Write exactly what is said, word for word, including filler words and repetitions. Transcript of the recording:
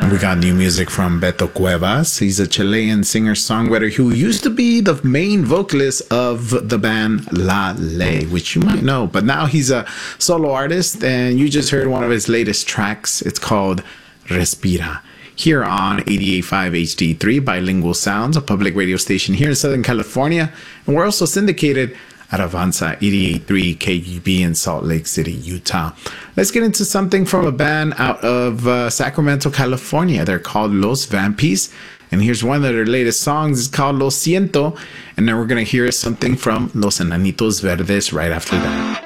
We got new music from Beto Cuevas. He's a Chilean singer-songwriter who used to be the main vocalist of the band La Ley, which you might know. But now he's a solo artist, and you just heard one of his latest tracks. It's called Respira. Here on eighty-eight point five H D three, Bilingual Sounds, a public radio station here in Southern California. And we're also syndicated at Avanza eighty-eight point three K U B in Salt Lake City, Utah. Let's get into something from a band out of uh, Sacramento, California. They're called Los Vampies. And here's one of their latest songs. It's called Lo Siento. And then we're going to hear something from Los Enanitos Verdes right after that.